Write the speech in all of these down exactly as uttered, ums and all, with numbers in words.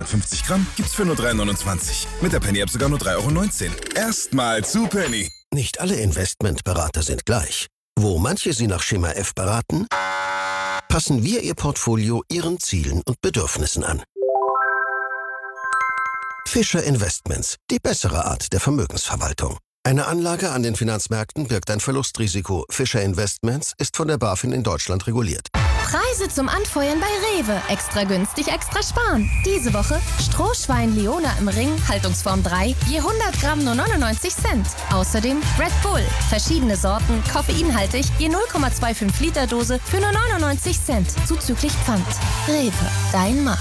zweihundertfünfzig Gramm gibt's für nur drei Euro neunundzwanzig. Mit der Penny App sogar nur drei Euro neunzehn. Erstmal zu Penny. Nicht alle Investmentberater sind gleich. Wo manche Sie nach Schema F beraten, passen wir Ihr Portfolio Ihren Zielen und Bedürfnissen an. Fischer Investments, die bessere Art der Vermögensverwaltung. Eine Anlage an den Finanzmärkten birgt ein Verlustrisiko. Fischer Investments ist von der BaFin in Deutschland reguliert. Preise zum Anfeuern bei Rewe. Extra günstig, extra sparen. Diese Woche Strohschwein Leona im Ring, Haltungsform drei, je hundert Gramm nur neunundneunzig Cent. Außerdem Red Bull, verschiedene Sorten, koffeinhaltig, je null Komma fünfundzwanzig Liter Dose für nur neunundneunzig Cent, zuzüglich Pfand. Rewe, dein Markt.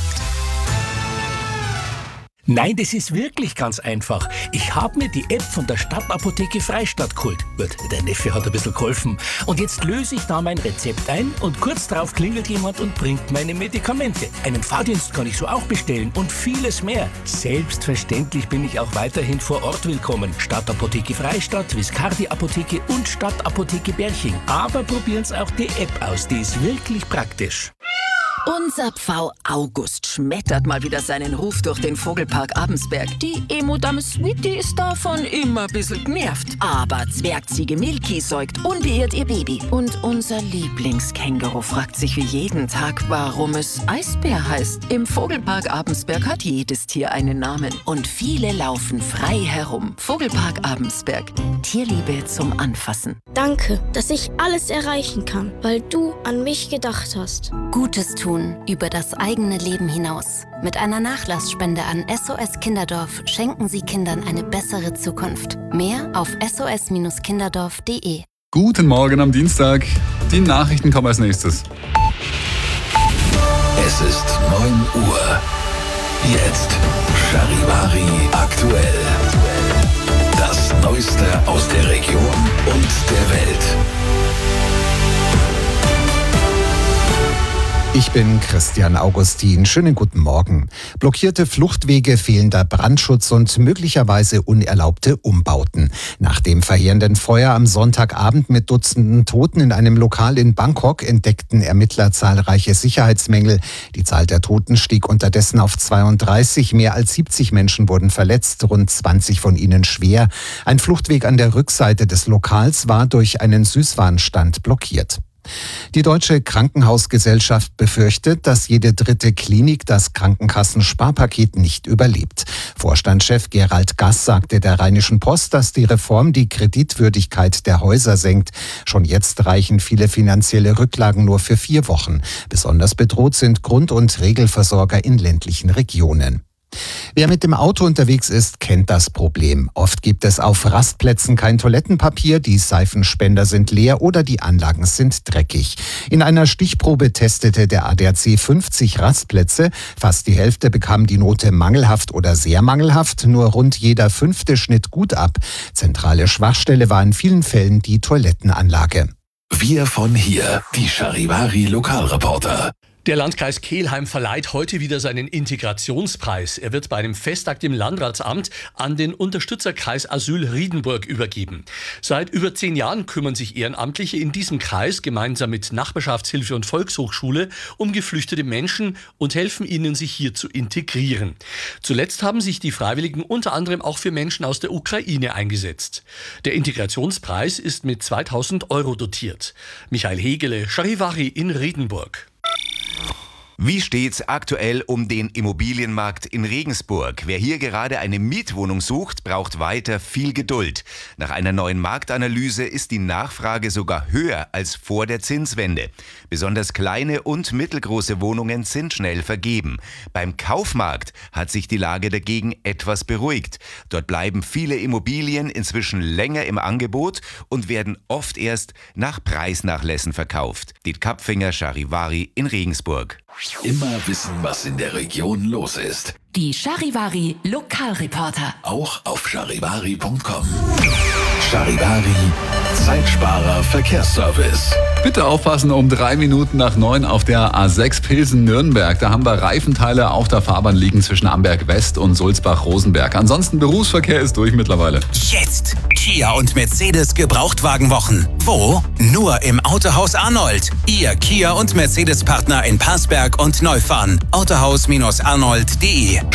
Nein, das ist wirklich ganz einfach. Ich habe mir die App von der Stadtapotheke Freistadt geholt. Gut, der Neffe hat ein bisschen geholfen. Und jetzt löse ich da mein Rezept ein und kurz darauf klingelt jemand und bringt meine Medikamente. Einen Fahrdienst kann ich so auch bestellen und vieles mehr. Selbstverständlich bin ich auch weiterhin vor Ort willkommen. Stadtapotheke Freistadt, Viscardi Apotheke und Stadtapotheke Berching. Aber probieren's auch die App aus, die ist wirklich praktisch. Unser Pfau August schmettert mal wieder seinen Ruf durch den Vogelpark Abensberg. Die Emo-Dame Sweetie ist davon immer ein bisschen genervt. Aber Zwergziege Milky säugt unbeirrt ihr Baby. Und unser Lieblingskänguru fragt sich wie jeden Tag, warum es Eisbär heißt. Im Vogelpark Abensberg hat jedes Tier einen Namen. Und viele laufen frei herum. Vogelpark Abensberg. Tierliebe zum Anfassen. Danke, dass ich alles erreichen kann, weil du an mich gedacht hast. Gutes tun über das eigene Leben hinaus. Mit einer Nachlassspende an S O S Kinderdorf schenken Sie Kindern eine bessere Zukunft. Mehr auf s o s kinderdorf punkt de. Guten Morgen am Dienstag. Die Nachrichten kommen als nächstes. Es ist neun Uhr. Jetzt Charivari aktuell. Das Neueste aus der Region und der Welt. Ich bin Christian Augustin. Schönen guten Morgen. Blockierte Fluchtwege, fehlender Brandschutz und möglicherweise unerlaubte Umbauten. Nach dem verheerenden Feuer am Sonntagabend mit Dutzenden Toten in einem Lokal in Bangkok entdeckten Ermittler zahlreiche Sicherheitsmängel. Die Zahl der Toten stieg unterdessen auf zweiunddreißig. Mehr als siebzig Menschen wurden verletzt, rund zwanzig von ihnen schwer. Ein Fluchtweg an der Rückseite des Lokals war durch einen Süßwarenstand blockiert. Die Deutsche Krankenhausgesellschaft befürchtet, dass jede dritte Klinik das Krankenkassensparpaket nicht überlebt. Vorstandschef Gerald Gass sagte der Rheinischen Post, dass die Reform die Kreditwürdigkeit der Häuser senkt. Schon jetzt reichen viele finanzielle Rücklagen nur für vier Wochen. Besonders bedroht sind Grund- und Regelversorger in ländlichen Regionen. Wer mit dem Auto unterwegs ist, kennt das Problem. Oft gibt es auf Rastplätzen kein Toilettenpapier, die Seifenspender sind leer oder die Anlagen sind dreckig. In einer Stichprobe testete der A D A C fünfzig Rastplätze. Fast die Hälfte bekam die Note mangelhaft oder sehr mangelhaft. Nur rund jeder fünfte schnitt gut ab. Zentrale Schwachstelle war in vielen Fällen die Toilettenanlage. Wir von hier, die Charivari Lokalreporter. Der Landkreis Kelheim verleiht heute wieder seinen Integrationspreis. Er wird bei einem Festakt im Landratsamt an den Unterstützerkreis Asyl Riedenburg übergeben. Seit über zehn Jahren kümmern sich Ehrenamtliche in diesem Kreis gemeinsam mit Nachbarschaftshilfe und Volkshochschule um geflüchtete Menschen und helfen ihnen, sich hier zu integrieren. Zuletzt haben sich die Freiwilligen unter anderem auch für Menschen aus der Ukraine eingesetzt. Der Integrationspreis ist mit zweitausend Euro dotiert. Michael Hegele, Charivari in Riedenburg. Wie steht's aktuell um den Immobilienmarkt in Regensburg? Wer hier gerade eine Mietwohnung sucht, braucht weiter viel Geduld. Nach einer neuen Marktanalyse ist die Nachfrage sogar höher als vor der Zinswende. Besonders kleine und mittelgroße Wohnungen sind schnell vergeben. Beim Kaufmarkt hat sich die Lage dagegen etwas beruhigt. Dort bleiben viele Immobilien inzwischen länger im Angebot und werden oft erst nach Preisnachlässen verkauft. Diet Kapfinger, Charivari in Regensburg. Immer wissen, was in der Region los ist. Die Charivari Lokalreporter. Auch auf charivari punkt com. Charivari, Zeitsparer Verkehrsservice. Bitte aufpassen, um drei Minuten nach neun auf der A sechs Pilsen-Nürnberg. Da haben wir Reifenteile auf der Fahrbahn liegen zwischen Amberg West und Sulzbach-Rosenberg. Ansonsten Berufsverkehr ist durch mittlerweile. Jetzt Kia und Mercedes Gebrauchtwagenwochen. Wo? Nur im Autohaus Arnold. Ihr Kia und Mercedes-Partner in Parsberg und Neufahren. autohaus Bindestrich arnold punkt de